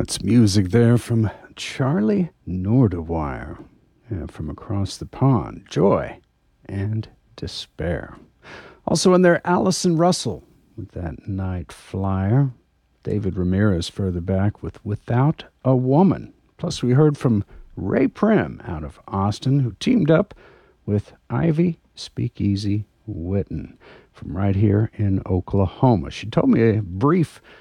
It's music there from Charlie Nordewire, from across the pond. Joy and Despair. Also in there, Allison Russell with that Night Flyer. David Ramirez further back with Without a Woman. Plus we heard from Ray Prim out of Austin, who teamed up with Ivy Speakeasy Witten from right here in Oklahoma. She told me a brief